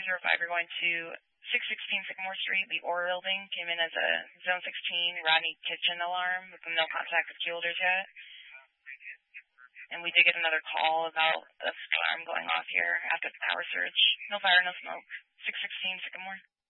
205, you're going to 616 Sycamore Street. The Orr building came in as a Zone 16 Rodney Kitchen alarm with no contact with key holders yet. And we did get another call about a alarm going off here after the power surge. No fire, no smoke. 616 Sycamore.